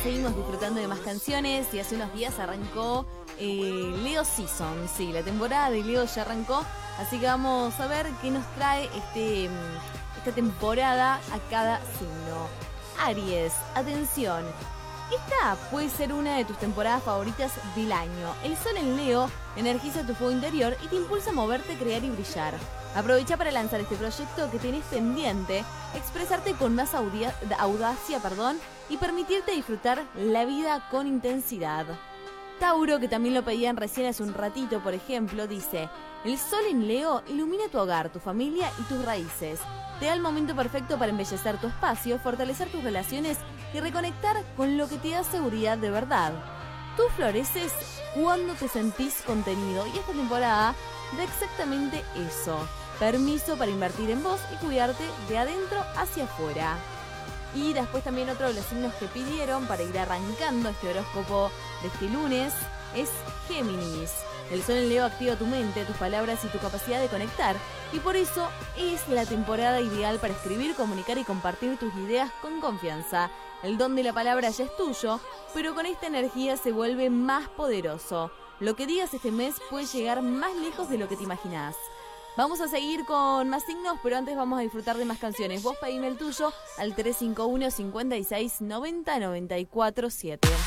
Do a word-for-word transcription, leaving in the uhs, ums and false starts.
seguimos disfrutando de más canciones y hace unos días arrancó eh, Leo Season. Sí, la temporada de Leo ya arrancó, así que vamos a ver qué nos trae este, esta temporada a cada signo. Aries, atención. Esta puede ser una de tus temporadas favoritas del año. El sol en Leo energiza tu fuego interior y te impulsa a moverte, crear y brillar. Aprovecha para lanzar este proyecto que tenés pendiente, expresarte con más audia- audacia perdón, y permitirte disfrutar la vida con intensidad. Tauro, que también lo pedían recién hace un ratito, por ejemplo, dice: el sol en Leo ilumina tu hogar, tu familia y tus raíces. Te da el momento perfecto para embellecer tu espacio, fortalecer tus relaciones y reconectar con lo que te da seguridad de verdad. Tú floreces cuando te sentís contenido y esta temporada da exactamente eso. Permiso para invertir en vos y cuidarte de adentro hacia afuera. Y después también otro de los signos que pidieron para ir arrancando este horóscopo de este lunes es Géminis. El sol en Leo activa tu mente, tus palabras y tu capacidad de conectar, y por eso es la temporada ideal para escribir, comunicar y compartir tus ideas con confianza. El don de la palabra ya es tuyo, pero con esta energía se vuelve más poderoso. Lo que digas este mes puede llegar más lejos de lo que te imaginás. Vamos a seguir con más signos, pero antes vamos a disfrutar de más canciones. Vos pedime el tuyo al tres cinco uno, cinco seis, nueve cero nueve cuatro siete.